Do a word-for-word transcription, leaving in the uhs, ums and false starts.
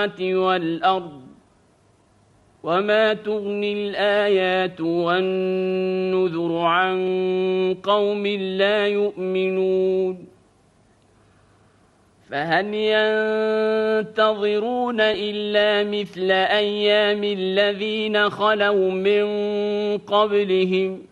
والأرض وما تغني الآيات والنذر عن قوم لا يؤمنون فهل ينتظرون إلا مثل أيام الذين خلوا من قبلهم